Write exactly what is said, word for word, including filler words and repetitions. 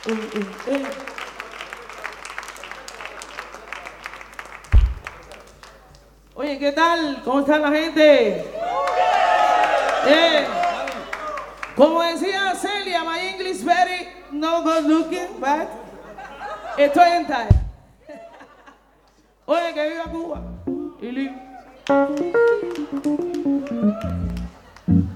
Uh, uh, eh. Oye, ¿qué tal? ¿Cómo está la gente? Eh, como decía Celia, my English very no good looking, but estoy en talla. Oye, que viva Cuba. Y li-